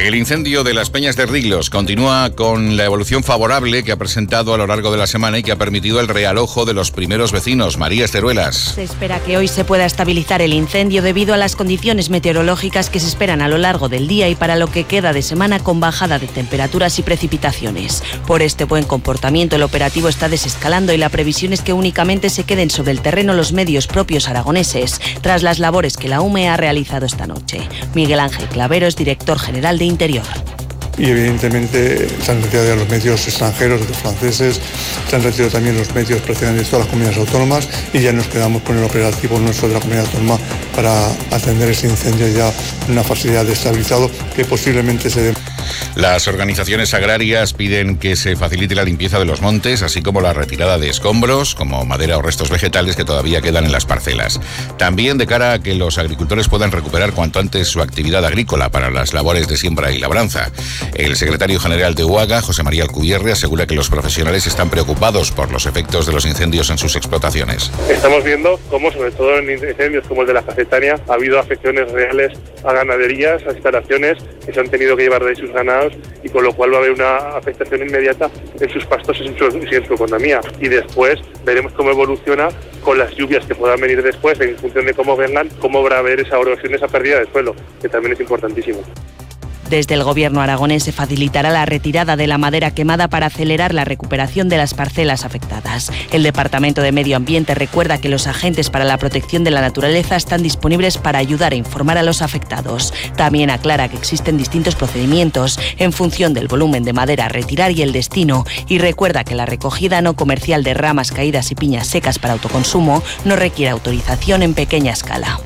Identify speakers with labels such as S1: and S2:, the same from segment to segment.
S1: El incendio de las Peñas de Riglos continúa con la evolución favorable que ha presentado a lo largo de la semana y que ha permitido el realojo de los primeros vecinos. María Esteruelas.
S2: Se espera que hoy se pueda estabilizar el incendio debido a las condiciones meteorológicas que se esperan a lo largo del día y para lo que queda de semana con bajada de temperaturas y precipitaciones. Por este buen comportamiento el operativo está desescalando y la previsión es que únicamente se queden sobre el terreno los medios propios aragoneses tras las labores que la UME ha realizado esta noche. Miguel Ángel Clavero es director general de Interior.
S3: Y evidentemente se han retirado ya los medios extranjeros, los franceses, se han retirado también los medios procedentes de todas las comunidades autónomas y ya nos quedamos con el operativo nuestro de la comunidad autónoma para atender ese incendio ya en una fase ya de estabilizado que posiblemente se dé.
S1: Las organizaciones agrarias piden que se facilite la limpieza de los montes, así como la retirada de escombros, como madera o restos vegetales que todavía quedan en las parcelas. También de cara a que los agricultores puedan recuperar cuanto antes su actividad agrícola para las labores de siembra y labranza. El secretario general de UAGA, José María Alcubierre, asegura que los profesionales están preocupados por los efectos de los incendios en sus explotaciones.
S4: Estamos viendo cómo, sobre todo en incendios como el de la Cacetania, ha habido afecciones reales a ganaderías, a instalaciones que se han tenido que llevar de sus ganados y con lo cual va a haber una afectación inmediata en sus pastos y en su economía. Y después veremos cómo evoluciona con las lluvias que puedan venir después, en función de cómo vengan, cómo va a haber esa erosión, esa pérdida de suelo, que también es importantísimo.
S2: Desde el gobierno aragonés se facilitará la retirada de la madera quemada para acelerar la recuperación de las parcelas afectadas. El Departamento de Medio Ambiente recuerda que los agentes para la protección de la naturaleza están disponibles para ayudar a informar a los afectados. También aclara que existen distintos procedimientos en función del volumen de madera a retirar y el destino, y recuerda que la recogida no comercial de ramas caídas y piñas secas para autoconsumo no requiere autorización en pequeña escala.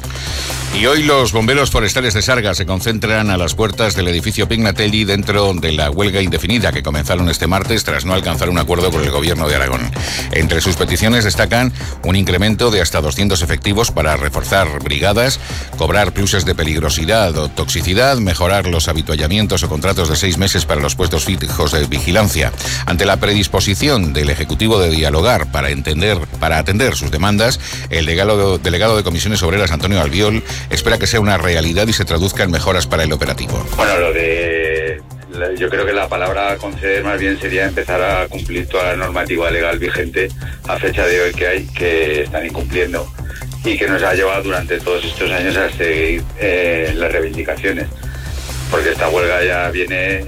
S1: Y hoy los bomberos forestales de Sarga se concentran a las puertas del edificio Pignatelli dentro de la huelga indefinida que comenzaron este martes tras no alcanzar un acuerdo con el gobierno de Aragón. Entre sus peticiones destacan un incremento de hasta 200 efectivos para reforzar brigadas, cobrar pluses de peligrosidad o toxicidad, mejorar los habituallamientos o contratos de 6 meses para los puestos fijos de vigilancia. Ante la predisposición del Ejecutivo de dialogar para atender sus demandas, el delegado de Comisiones Obreras, Antonio Albiol, espera que sea una realidad y se traduzca en mejoras para el operativo.
S5: Bueno, yo creo que la palabra conceder más bien sería empezar a cumplir toda la normativa legal vigente a fecha de hoy que están incumpliendo y que nos ha llevado durante todos estos años a seguir las reivindicaciones. Porque esta huelga ya viene,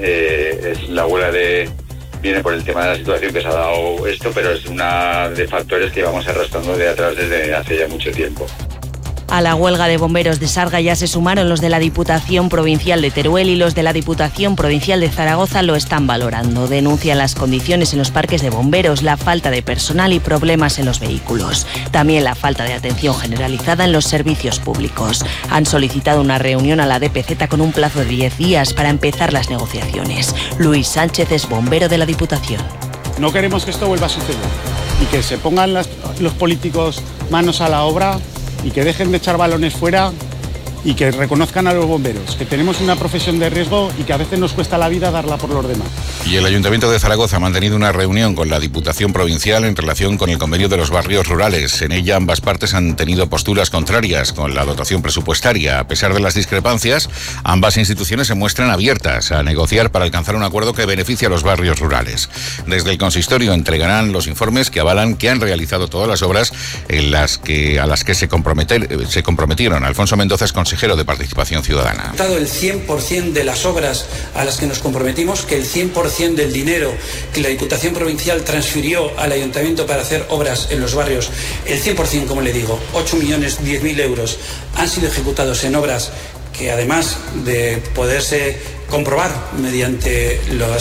S5: viene por el tema de la situación que se ha dado esto, pero es una de factores que vamos arrastrando de atrás desde hace ya mucho tiempo.
S2: A la huelga de bomberos de Sarga ya se sumaron los de la Diputación Provincial de Teruel y los de la Diputación Provincial de Zaragoza lo están valorando. Denuncian las condiciones en los parques de bomberos, la falta de personal y problemas en los vehículos. También la falta de atención generalizada en los servicios públicos. Han solicitado una reunión a la DPZ con un plazo de 10 días para empezar las negociaciones. Luis Sánchez es bombero de la Diputación.
S6: No queremos que esto vuelva a suceder y que se pongan los políticos manos a la obra y que dejen de echar balones fuera y que reconozcan a los bomberos, que tenemos una profesión de riesgo y que a veces nos cuesta la vida darla por los demás.
S1: Y el Ayuntamiento de Zaragoza ha mantenido una reunión con la Diputación Provincial en relación con el convenio de los barrios rurales. En ella ambas partes han tenido posturas contrarias con la dotación presupuestaria. A pesar de las discrepancias, ambas instituciones se muestran abiertas a negociar para alcanzar un acuerdo que beneficie a los barrios rurales. Desde el consistorio entregarán los informes que avalan que han realizado todas las obras a las que se comprometieron. Alfonso Mendoza es consejero de Participación Ciudadana.
S7: El 100% de las obras a las que nos comprometimos, que el 100% del dinero que la Diputación Provincial transfirió al Ayuntamiento para hacer obras en los barrios, el 100%, como le digo, 8.010.000 euros, han sido ejecutados en obras que, además de poderse comprobar mediante